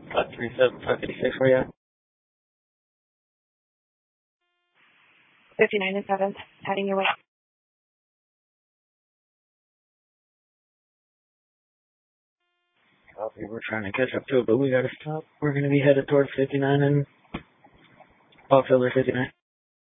537-556 for you. 59 and 7th, heading your way. Copy, we're trying to catch up to it, but we gotta stop. We're gonna be headed towards 59 and Fox Hilder 59.